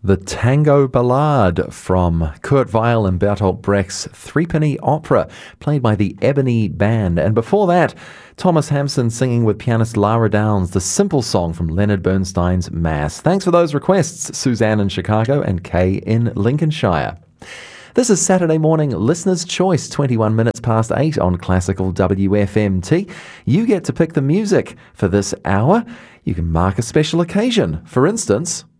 The Tango Ballade from Kurt Weill and Bertolt Brecht's Threepenny Opera, played by the Ebony Band. And before that, Thomas Hampson singing with pianist Lara Downs, the simple song from Leonard Bernstein's Mass. Thanks for those requests, Suzanne in Chicago and Kay in Lincolnshire. This is Saturday morning Listener's Choice, 21 minutes past 8 on Classical WFMT. You get to pick the music for this hour. You can mark a special occasion. For instance,